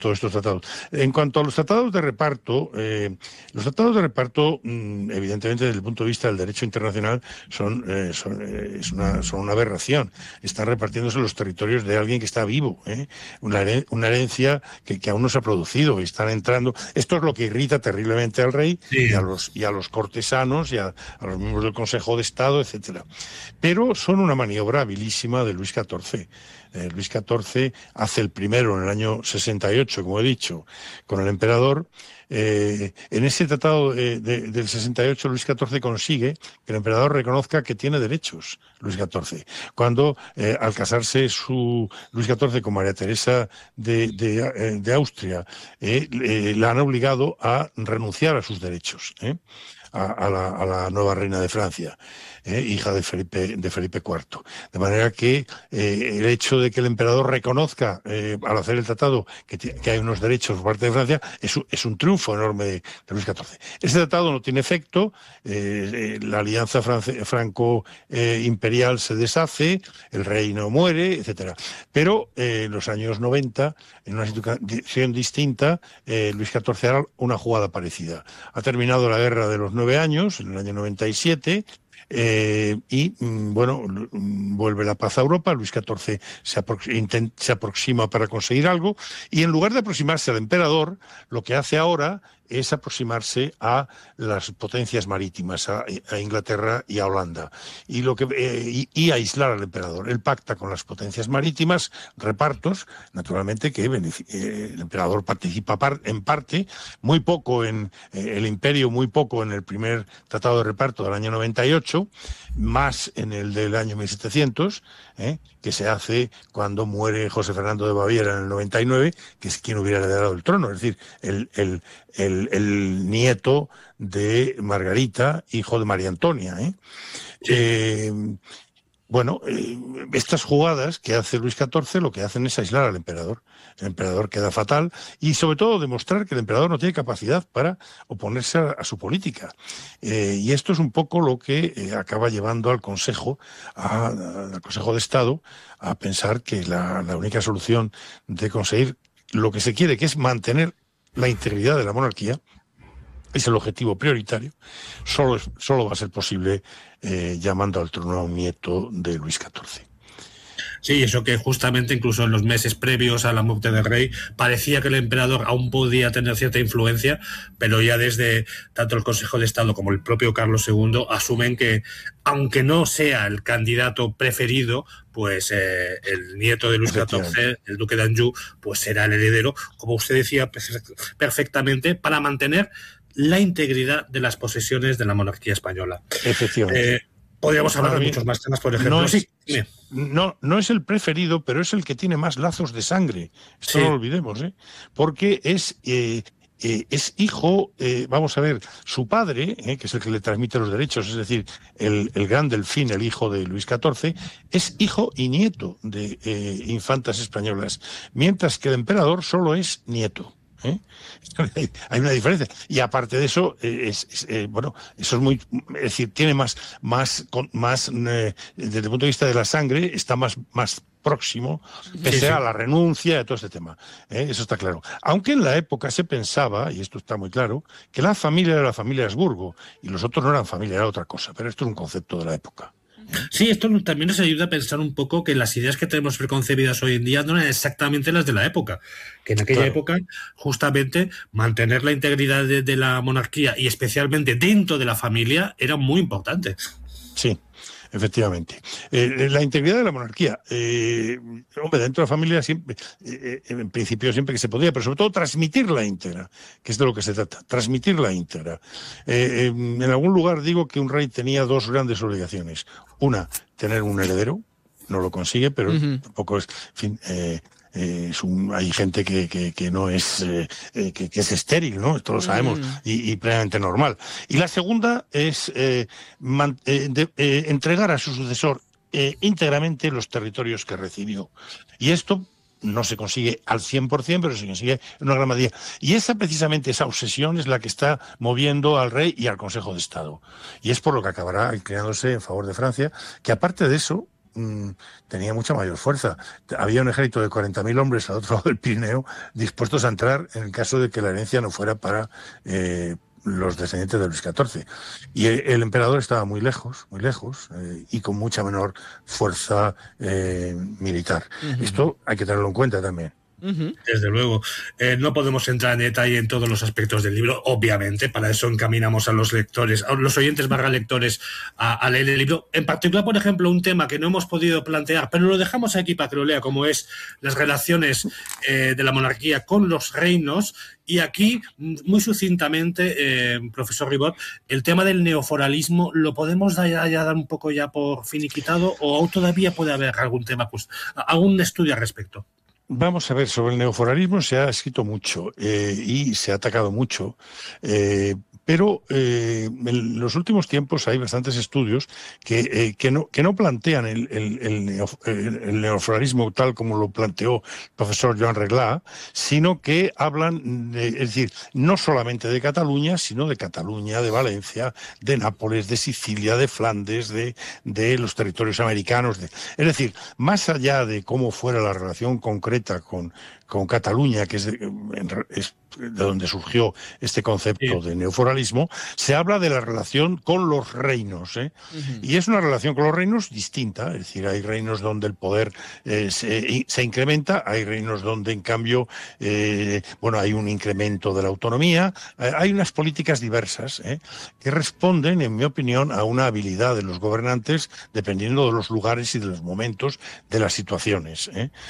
todos estos tratados. En cuanto a los tratados de reparto, evidentemente, desde el punto de vista del derecho internacional, son una aberración. Están repartiéndose los territorios de alguien que está vivo, una herencia que aún no se ha producido, y están entrando. Esto es lo que irrita terriblemente al rey, Sí. y a los cortesanos y a los miembros del Consejo de Estado, etcétera. Pero son una maniobra habilísima de Luis XIV. Luis XIV hace el primero en el año 68, como he dicho, con el emperador. En ese tratado del 68, Luis XIV consigue que el emperador reconozca que tiene derechos, Luis XIV. Cuando, al casarse Luis XIV con María Teresa de Austria, la han obligado a renunciar a sus derechos, a la nueva reina de Francia, hija de Felipe IV. De manera que el hecho de que el emperador reconozca, al hacer el tratado, que hay unos derechos por parte de Francia, es un triunfo enorme de Luis XIV. Ese tratado no tiene efecto, la alianza franco-imperial se deshace, el rey no muere, etcétera. Pero en los años 90, en una situación distinta, Luis XIV hará una jugada parecida. Ha terminado la guerra de los 9 años, en el año 97, vuelve la paz a Europa. Luis XIV se aproxima para conseguir algo, y en lugar de aproximarse al emperador, lo que hace ahora es aproximarse a las potencias marítimas, a Inglaterra y a Holanda, y aislar al emperador. Él pacta con las potencias marítimas repartos, naturalmente, que el emperador participa en parte, muy poco en el imperio, muy poco en el primer tratado de reparto del año 98, más en el del año 1700, que se hace cuando muere José Fernando de Baviera en el 99, que es quien hubiera heredado el trono, es decir, el nieto de Margarita, hijo de María Antonia. Estas jugadas que hace Luis XIV lo que hacen es aislar al emperador. El emperador queda fatal, y sobre todo demostrar que el emperador no tiene capacidad para oponerse a su política. Y esto es un poco lo que acaba llevando al Consejo de Estado a pensar que la única solución de conseguir lo que se quiere, que es mantener la integridad de la monarquía, es el objetivo prioritario. Solo va a ser posible llamando al trono a un nieto de Luis XIV. Sí, eso que justamente incluso en los meses previos a la muerte del rey parecía que el emperador aún podía tener cierta influencia, pero ya desde tanto el Consejo de Estado como el propio Carlos II asumen que, aunque no sea el candidato preferido, pues el nieto de Luis XIV, el duque de Anjou, pues será el heredero, como usted decía perfectamente, para mantener la integridad de las posesiones de la monarquía española. Efectivamente. Podríamos hablar de muchos más temas, por ejemplo. No es el preferido, pero es el que tiene más lazos de sangre. Esto no lo olvidemos, porque es hijo, vamos a ver, su padre, que es el que le transmite los derechos, es decir, el gran Delfín, el hijo de Luis XIV, es hijo y nieto de infantas españolas, mientras que el emperador solo es nieto. Hay una diferencia, y aparte de eso, eso es muy, es decir, tiene más desde el punto de vista de la sangre, está más próximo, pese a la renuncia de todo este tema. Eso está claro. Aunque en la época se pensaba, y esto está muy claro, que la familia era la familia Habsburgo y los otros no eran familia, era otra cosa, pero esto es un concepto de la época. Sí, esto también nos ayuda a pensar un poco que las ideas que tenemos preconcebidas hoy en día no eran exactamente las de la época, que en aquella época justamente mantener la integridad de la monarquía, y especialmente dentro de la familia, era muy importante. Sí, efectivamente. La integridad de la monarquía, dentro de la familia siempre, en principio siempre que se podía, pero sobre todo transmitirla íntegra, que es de lo que se trata, transmitirla íntegra. En algún lugar digo que un rey tenía dos grandes obligaciones. Una, tener un heredero, no lo consigue, pero tampoco es, en fin, hay gente que no es que es estéril, ¿no? Esto lo sabemos, y plenamente normal. Y la segunda es entregar a su sucesor íntegramente los territorios que recibió. Y esto no se consigue al 100%, pero se consigue en una gran medida. Y precisamente esa obsesión es la que está moviendo al rey y al Consejo de Estado. Y es por lo que acabará inclinándose en favor de Francia, que aparte de eso, tenía mucha mayor fuerza. Había un ejército de 40.000 hombres al otro lado del Pirineo dispuestos a entrar en el caso de que la herencia no fuera para los descendientes de Luis XIV. Y el emperador estaba muy lejos, y con mucha menor fuerza militar. Esto hay que tenerlo en cuenta también. Desde luego. No podemos entrar en detalle en todos los aspectos del libro, obviamente, para eso encaminamos a los lectores, a los oyentes / lectores a leer el libro. En particular, por ejemplo, un tema que no hemos podido plantear, pero lo dejamos aquí para que lo lea, como es las relaciones de la monarquía con los reinos. Y aquí, muy sucintamente, profesor Ribot, el tema del neoforalismo, ¿lo podemos ya dar un poco ya por finiquitado o aún todavía puede haber algún tema, algún estudio al respecto? Vamos a ver, sobre el neoforalismo se ha escrito mucho y se ha atacado mucho, pero en los últimos tiempos hay bastantes estudios que no plantean el neoforalismo tal como lo planteó el profesor Joan Reglà, sino que hablan, es decir, no solamente de Cataluña, sino de Cataluña, de Valencia, de Nápoles, de Sicilia, de Flandes, de los territorios americanos. Es decir, más allá de cómo fuera la relación concreta con Cataluña, que es de donde surgió este concepto de neoforalismo, se habla de la relación con los reinos, y es una relación con los reinos distinta, es decir, hay reinos donde el poder se incrementa, hay reinos donde en cambio hay un incremento de la autonomía, hay unas políticas diversas que responden, en mi opinión, a una habilidad de los gobernantes dependiendo de los lugares y de los momentos de las situaciones.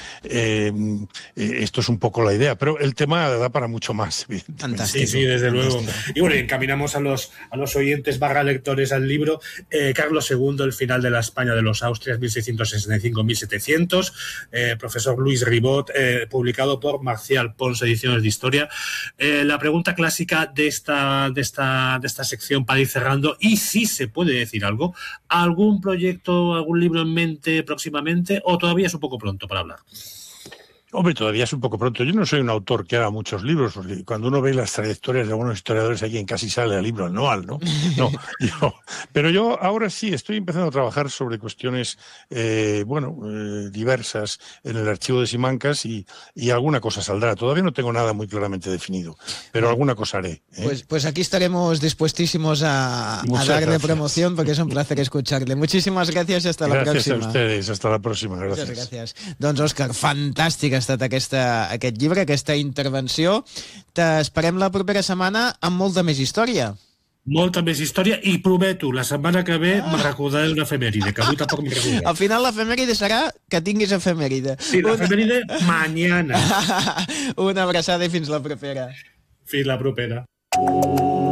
Esto es un poco la idea, pero el tema da para mucho más, evidentemente. Sí, desde luego. Y bueno, encaminamos a los oyentes / lectores al libro. Carlos II, el final de la España de los Austrias, 1665-1700. Profesor Luis Ribot, publicado por Marcial Pons, Ediciones de Historia. La pregunta clásica de esta sección para ir cerrando, y si se puede decir algo, ¿algún proyecto, algún libro en mente próximamente o todavía es un poco pronto para hablar? Hombre, todavía es un poco pronto. Yo no soy un autor que haga muchos libros, porque cuando uno ve las trayectorias de algunos historiadores, hay quien casi sale al libro anual, ¿no? Pero yo ahora sí estoy empezando a trabajar sobre cuestiones, diversas en el archivo de Simancas y alguna cosa saldrá. Todavía no tengo nada muy claramente definido, pero alguna cosa haré. Pues aquí estaremos dispuestísimos a darle promoción, porque es un placer escucharle. Muchísimas gracias y hasta la próxima. Gracias a ustedes, hasta la próxima. Gracias. Muchas gràcies. Doncs, Òscar, fantàstic ha estat aquest llibre, aquesta intervenció. T'esperem la propera setmana amb molta més història. Molta més història, i prometo, la setmana que ve me recordaré una efemèride, que avui tampoc m'he recordat. Al final l'efemèride serà que tinguis efemèride. Sí, l'efemèride mañana. Una abraçada i fins la propera. Fins la propera.